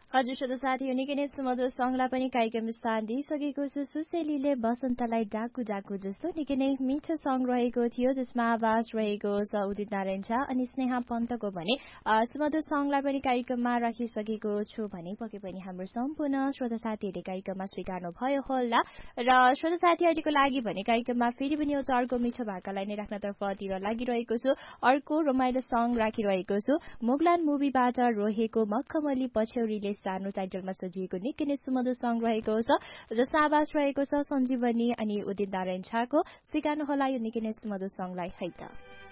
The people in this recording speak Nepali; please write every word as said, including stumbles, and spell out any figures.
हजुर श्रोता साथीहरू निकै नै सुमधुर सङ्गलाई पनि कार्यक्रम स्थान दिइसकेको छु। सुसेलीले बसन्तलाई डाकु डाकु जस्तो निकै नै मिठो सङ्ग रहेको थियो, जसमा आवाज रहेको छ उदित नारायण झा अनि स्नेहा पन्तको भने सुमधुर सङ्गलाई पनि कार्यक्रममा राखिसकेको छु भने पके पनि हाम्रो सम्पूर्ण श्रोता साथीहरूले कार्यक्रममा स्वीकार्नु भयो होला। र श्रोता साथीहरूको लागि भने कार्यक्रममा फेरि पनि एउटा अर्को मिठो भाकालाई नै राख्नतर्फतिर लागिरहेको छु। अर्को रमाइलो सङ्ग राखिरहेको छु। मुगलान मुभीबाट रोहेको मखमली पछ्यौरीले सानो टाइटलमा सजिएको निकै नै सुमधुर सङ्ग रहेको छ, जसमा आवाज रहेको छ सञ्जीवनी अनि उदित नारायण झाको। स्वीकार्नु होला यो निकै नै सुमधुर सङ्गलाई है त।